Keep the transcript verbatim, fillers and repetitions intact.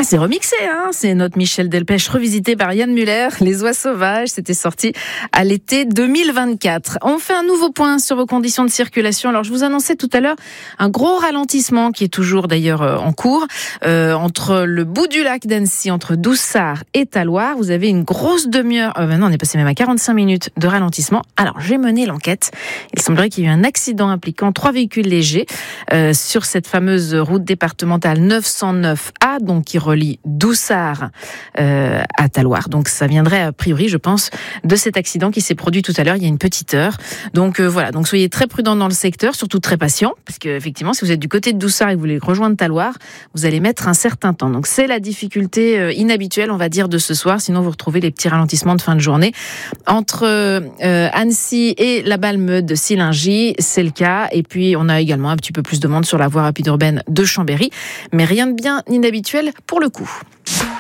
c'est remixé, hein. C'est notre Michel Delpech revisité par Yann Muller. Les oies sauvages, c'était sorti à l'été deux mille vingt-quatre. On fait un nouveau point sur vos conditions de circulation. Alors, je vous annonçais tout à l'heure un gros ralentissement qui est toujours d'ailleurs en cours. Euh, entre le bout du lac d'Annecy, entre Doussard et Talloires, vous avez une grosse demi-heure. Euh, maintenant, on est passé même à quarante-cinq minutes de ralentissement. Alors, j'ai mené l'enquête. Il semblerait qu'il y ait eu un accident impliquant trois véhicules légers euh, sur cette fameuse route départementale neuf cent neuf A, donc qui relie Doussard euh, à Talloires. Donc ça viendrait a priori, je pense, de cet accident qui s'est produit tout à l'heure, il y a une petite heure. Donc euh, voilà, donc soyez très prudents dans le secteur, surtout très patients, parce que effectivement, si vous êtes du côté de Doussard et que vous voulez rejoindre Talloires, vous allez mettre un certain temps. Donc c'est la difficulté euh, inhabituelle, on va dire, de ce soir. Sinon, vous retrouvez les petits ralentissements de fin de journée entre euh, Annecy et la Balme de Sillingy, c'est le cas. Et puis on a également un petit peu plus de monde sur la voie rapide urbaine de Chambéry, mais rien de bien inhabituel pour le coup.